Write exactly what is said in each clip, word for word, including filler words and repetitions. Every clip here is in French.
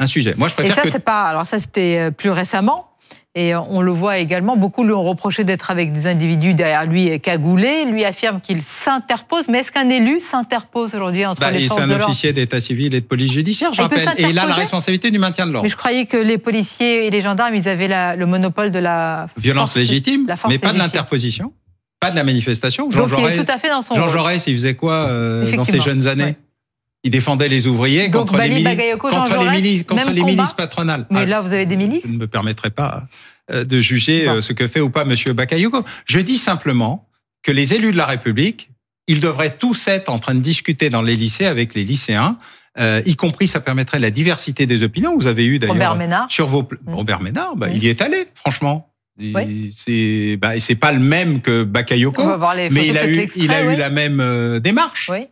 un sujet. Moi, je préfère Et ça, que... c'est pas... Alors ça, c'était plus récemment. Et on le voit également, beaucoup lui ont reproché d'être avec des individus derrière lui cagoulés. Lui affirme qu'il s'interpose. Mais est-ce qu'un élu s'interpose aujourd'hui entre bah, les forces de l'ordre ? C'est un officier d'état civil et de police judiciaire, je rappelle. Et il a la responsabilité du maintien de l'ordre. Mais je croyais que les policiers et les gendarmes, ils avaient la, le monopole de la violence force, légitime, la force mais pas légitime. de l'interposition, pas de la manifestation. Jean Donc Jaurès, il est tout à fait dans son Jean rôle. Jaurès, il faisait quoi euh, dans ses jeunes années ouais. Il défendait les ouvriers Donc, contre, Bali, les, mili- Bagayoko, contre Jean les, Jaurès, milices, contre les combat. milices patronales. Mais ah, là, vous avez des milices ? Je ne me permettrai pas de juger bon. ce que fait ou pas M. Bakayoko. Je dis simplement que les élus de la République, ils devraient tous être en train de discuter dans les lycées avec les lycéens, euh, y compris ça permettrait la diversité des opinions. Vous avez eu d'ailleurs Robert Ménard. sur vos mmh. Robert Ménard, bah, mmh. il y est allé, franchement. Oui. C'est bah, c'est pas le même que Bakayoko, On va voir les mais il a eu il a oui. eu la même euh, démarche. Oui.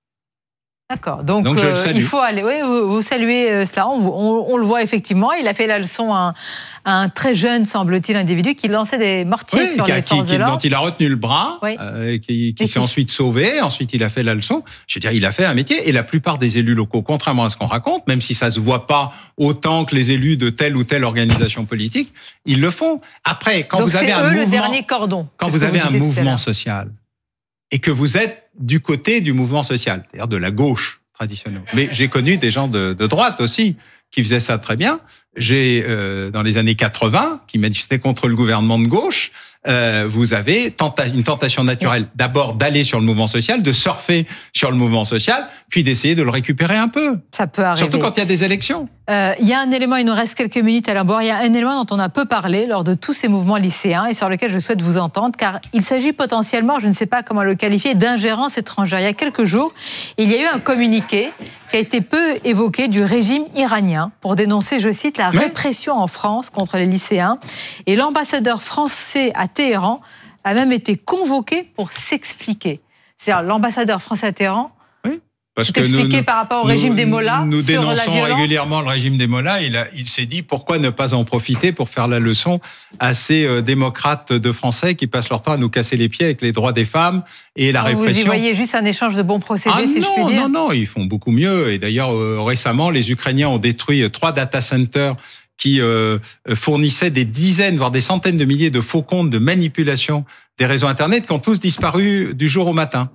D'accord. Donc, Donc euh, il faut aller. Oui, vous, vous saluez euh, cela. On, on, on le voit effectivement. Il a fait la leçon à un, à un très jeune, semble-t-il, individu qui lançait des mortiers oui, sur qui, les forces qui, de l'ordre. Dont il a retenu le bras, oui. euh, qui, qui s'est ensuite sauvé. Ensuite, il a fait la leçon. Je veux dire, il a fait un métier. Et la plupart des élus locaux, contrairement à ce qu'on raconte, même si ça se voit pas autant que les élus de telle ou telle organisation politique, ils le font. Après, quand Donc vous avez c'est un eux mouvement, le dernier cordon. Quand vous avez un mouvement social et que vous êtes du côté du mouvement social, c'est-à-dire de la gauche. Mais j'ai connu des gens de, de droite aussi qui faisaient ça très bien. J'ai, euh, dans les années quatre-vingts, qui manifestaient contre le gouvernement de gauche, euh, vous avez tenta- une tentation naturelle d'abord d'aller sur le mouvement social, de surfer sur le mouvement social, puis d'essayer de le récupérer un peu. Ça peut arriver. Surtout quand il y a des élections. Euh, il y a un élément, il nous reste quelques minutes à l'abord, il y a un élément dont on a peu parlé lors de tous ces mouvements lycéens et sur lequel je souhaite vous entendre, car il s'agit potentiellement, je ne sais pas comment le qualifier, d'ingérence étrangère. Il y a quelques jours, il y a eu un communiqué qui a été peu évoqué du régime iranien pour dénoncer, je cite, la oui. répression en France contre les lycéens. Et l'ambassadeur français à Téhéran a même été convoqué pour s'expliquer. C'est-à-dire l'ambassadeur français à Téhéran Parce que expliqué nous, par rapport au nous, régime des mollahs nous sur la dénonçons violence. régulièrement le régime des mollahs. Il, a, il s'est dit pourquoi ne pas en profiter pour faire la leçon à ces euh, démocrates de Français qui passent leur temps à nous casser les pieds avec les droits des femmes et la Donc répression. Vous y voyez juste un échange de bons procédés, ah si non, je puis dire. Non, non, ils font beaucoup mieux. Et d'ailleurs, euh, récemment, les Ukrainiens ont détruit trois data centers qui euh, fournissaient des dizaines, voire des centaines de milliers de faux comptes de manipulation des réseaux Internet qui ont tous disparu du jour au matin.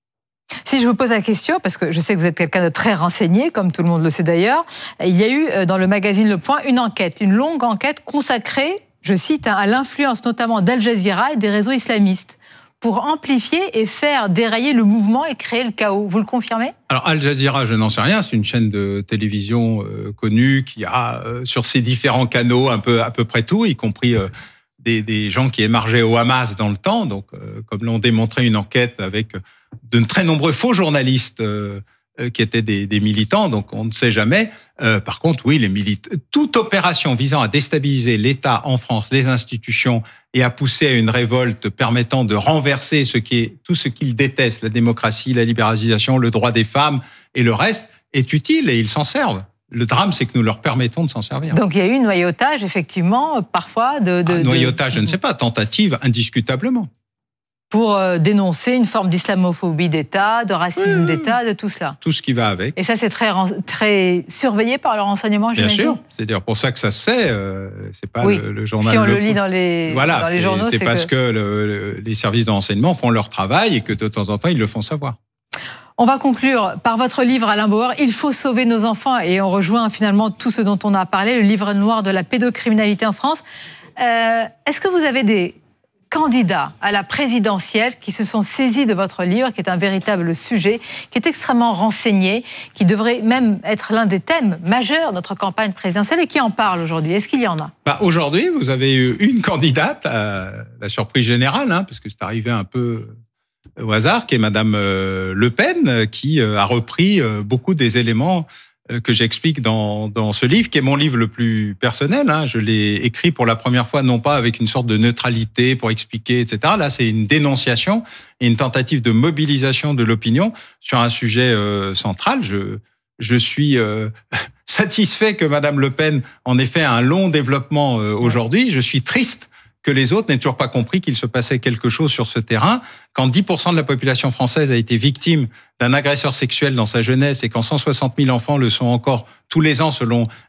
Si je vous pose la question, parce que je sais que vous êtes quelqu'un de très renseigné, comme tout le monde le sait d'ailleurs, il y a eu dans le magazine Le Point une enquête, une longue enquête consacrée, je cite, à l'influence notamment d'Al Jazeera et des réseaux islamistes pour amplifier et faire dérailler le mouvement et créer le chaos. Vous le confirmez ? Alors Al Jazeera, je n'en sais rien, c'est une chaîne de télévision euh, connue qui a euh, sur ses différents canaux un peu à peu près tout, y compris euh, des, des gens qui émargeaient au Hamas dans le temps, donc euh, comme l'ont démontré une enquête avec de très nombreux faux journalistes euh, euh, qui étaient des, des militants, donc on ne sait jamais. Euh, par contre, oui, les militants, toute opération visant à déstabiliser l'État en France, les institutions, et à pousser à une révolte permettant de renverser ce qui est, tout ce qu'ils détestent, la démocratie, la libéralisation, le droit des femmes et le reste, est utile et ils s'en servent. Le drame, c'est que nous leur permettons de s'en servir. Donc il y a eu noyautage, effectivement, parfois de... de ah, noyautage, de... je ne sais pas, tentative, indiscutablement. Pour euh, dénoncer une forme d'islamophobie d'État, de racisme mmh. d'État, de tout cela. Tout ce qui va avec. Et ça, c'est très, très surveillé par le renseignement, j'imagine. Bien sûr, c'est d'ailleurs pour ça que ça se sait. Euh, c'est pas oui. le, le journal. Si on le... le lit dans les, voilà, dans les journaux, c'est, c'est parce que, que le, le, les services de renseignement font leur travail et que de temps en temps, ils le font savoir. On va conclure par votre livre, Alain Bauer, « Il faut sauver nos enfants ». Et on rejoint finalement tout ce dont on a parlé, le livre noir de la pédocriminalité en France. Euh, est-ce que vous avez des candidats à la présidentielle qui se sont saisis de votre livre, qui est un véritable sujet, qui est extrêmement renseigné, qui devrait même être l'un des thèmes majeurs de notre campagne présidentielle et qui en parle aujourd'hui? Est-ce qu'il y en a? Bah, aujourd'hui, vous avez eu une candidate à la surprise générale, hein, parce que c'est arrivé un peu au hasard, qui est Madame Le Pen, qui a repris beaucoup des éléments que j'explique dans, dans ce livre, qui est mon livre le plus personnel. Hein. Je l'ai écrit pour la première fois, non pas avec une sorte de neutralité pour expliquer, et cetera. Là, c'est une dénonciation et une tentative de mobilisation de l'opinion sur un sujet euh, central. Je, je suis euh, satisfait que Madame Le Pen en ait fait un long développement euh, aujourd'hui. Je suis triste que les autres n'aient toujours pas compris qu'il se passait quelque chose sur ce terrain. Quand dix pour cent de la population française a été victime d'un agresseur sexuel dans sa jeunesse et quand cent soixante mille enfants le sont encore tous les ans selon